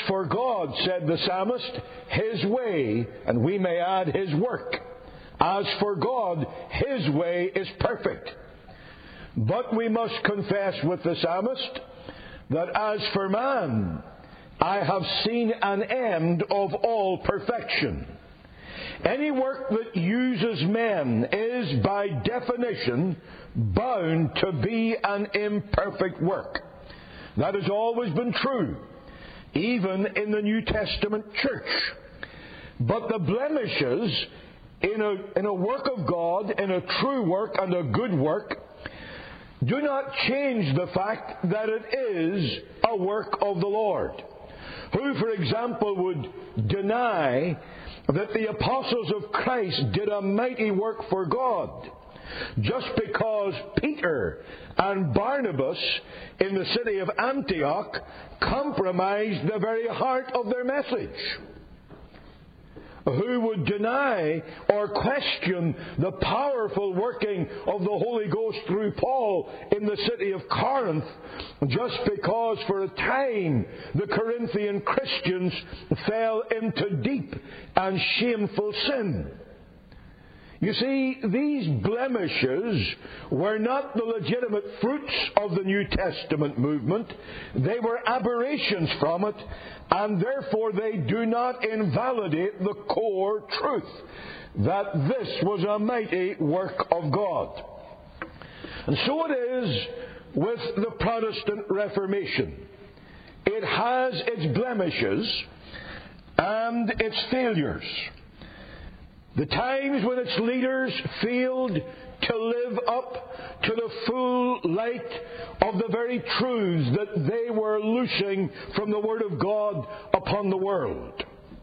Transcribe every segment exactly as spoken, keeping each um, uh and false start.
for God, said the psalmist, His way, and we may add His work. As for God, His way is perfect. But we must confess with the psalmist that as for man, I have seen an end of all perfection. Any work that uses men is by definition bound to be an imperfect work. That has always been true, even in the New Testament church. But the blemishes in a, in a work of God, in a true work and a good work, do not change the fact that it is a work of the Lord. Who, for example, would deny that the apostles of Christ did a mighty work for God just because Peter and Barnabas in the city of Antioch compromised the very heart of their message? Who would deny or question the powerful working of the Holy Ghost through Paul in the city of Corinth just because for a time the Corinthian Christians fell into deep and shameful sin? You see, these blemishes were not the legitimate fruits of the New Testament movement. They were aberrations from it, and therefore they do not invalidate the core truth that this was a mighty work of God. And so it is with the Protestant Reformation. It has its blemishes and its failures. The times when its leaders failed to live up to the full light of the very truths that they were loosing from the Word of God upon the world.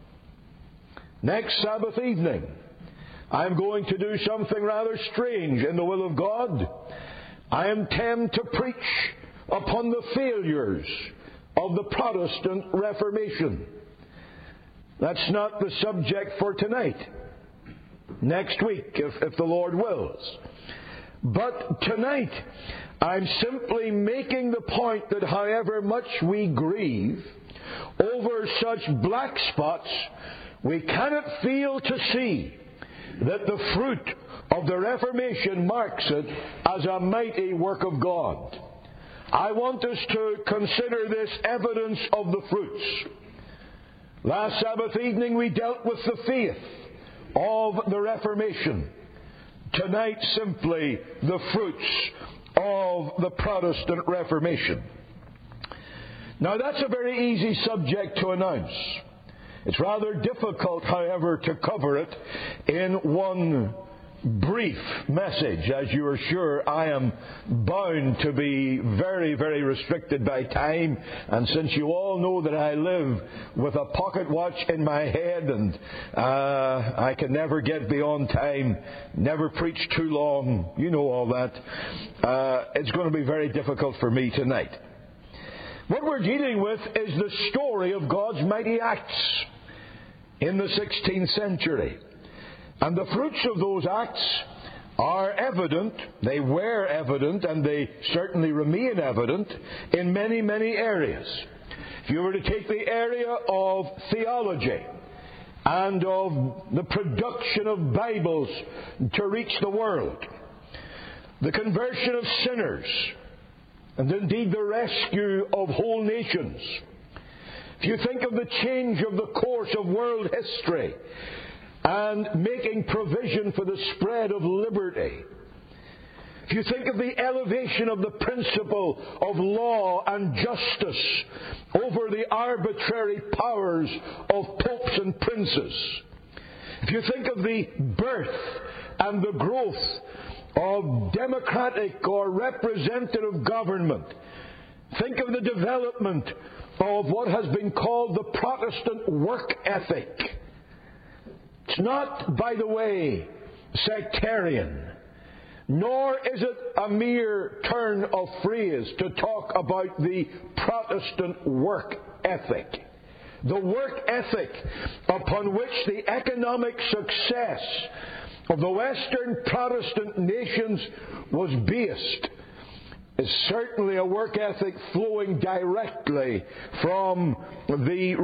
Next Sabbath evening, I'm going to do something rather strange in the will of God. I intend to preach upon the failures of the Protestant Reformation. That's not the subject for tonight. Next week, if, if the Lord wills. But tonight, I'm simply making the point that however much we grieve over such black spots, we cannot fail to see that the fruit of the Reformation marks it as a mighty work of God. I want us to consider this evidence of the fruits. Last Sabbath evening we dealt with the faith of the Reformation. Tonight, simply the fruits of the Protestant Reformation. Now, that's a very easy subject to announce. It's rather difficult, however, to cover it in one brief message. As you are sure, I am bound to be very, very restricted by time, and since you all know that I live with a pocket watch in my head and uh, I can never get beyond time, never preach too long, you know all that, uh, it's going to be very difficult for me tonight. What we're dealing with is the story of God's mighty acts in the sixteenth century. And the fruits of those acts are evident, they were evident, and they certainly remain evident in many, many areas. If you were to take the area of theology and of the production of Bibles to reach the world, the conversion of sinners, and indeed the rescue of whole nations, if you think of the change of the course of world history, and making provision for the spread of liberty. If you think of the elevation of the principle of law and justice over the arbitrary powers of popes and princes. If you think of the birth and the growth of democratic or representative government. Think of the development of what has been called the Protestant work ethic. It's not, by the way, sectarian, nor is it a mere turn of phrase to talk about the Protestant work ethic. The work ethic upon which the economic success of the Western Protestant nations was based is certainly a work ethic flowing directly from the